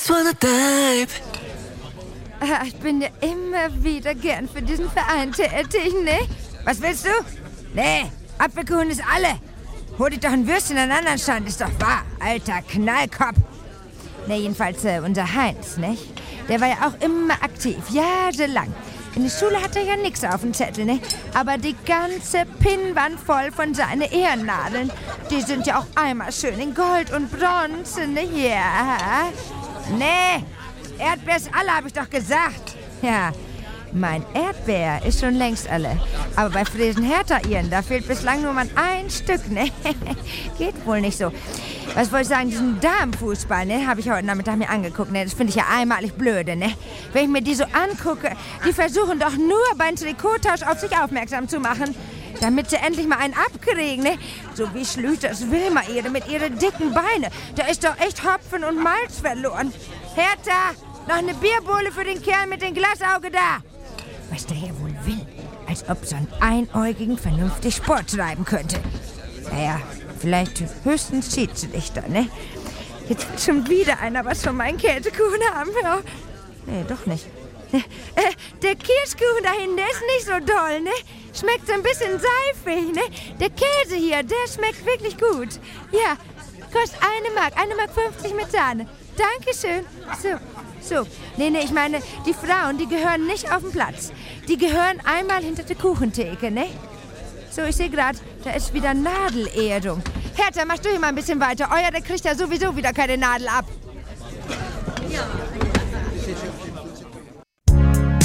Ich bin ja immer wieder gern für diesen Verein tätig, ne? Was willst du? Nee, Apfelkuchen ist alle. Hol dich doch ein Würstchen an den anderen Stand, ist doch wahr, alter Knallkopf. Ne, jedenfalls unser Heinz, nicht? Der war ja auch immer aktiv, jahrelang. In der Schule hat er ja nichts auf dem Zettel, ne? Aber die ganze Pinnwand voll von seinen Ehrennadeln. Die sind ja auch einmal schön in Gold und Bronze, ne? Ja. Nee, Erdbeer ist alle, hab ich doch gesagt. Ja, mein Erdbeer ist schon längst alle. Aber bei Fresen Hertha ihren, da fehlt bislang nur mal ein Stück, ne? Geht wohl nicht so. Was wollte ich sagen, diesen Damenfußball, ne, habe ich heute Nachmittag mir angeguckt, ne? Das finde ich ja einmalig blöde, ne? Wenn ich mir die so angucke, die versuchen doch nur beim Trikottausch auf sich aufmerksam zu machen, damit sie endlich mal einen abkriegen, ne? So wie Schlüters Wilma mit ihren dicken Beine. Da ist doch echt Hopfen und Malz verloren. Hertha, noch eine Bierbohle für den Kerl mit dem Glasauge da. Was der hier wohl will, als ob so ein Einäugigen vernünftig Sport treiben könnte. Naja, vielleicht höchstens Schiedsrichter, ne? Jetzt will schon wieder einer was von meinen Käsekuchen haben. Ja. Nee, doch nicht. Der Kirschkuchen da hinten, der ist nicht so doll, ne? Schmeckt so ein bisschen seifig, ne? Der Käse hier, der schmeckt wirklich gut. Ja, kostet 1 Mark 50 mit Sahne. Dankeschön. So. Nee, ich meine, die Frauen, die gehören nicht auf den Platz. Die gehören einmal hinter der Kuchentheke, ne? So, ich sehe gerade, da ist wieder Nadelerdung. Hertha, mach du hier mal ein bisschen weiter. Euer, der kriegt ja sowieso wieder keine Nadel ab.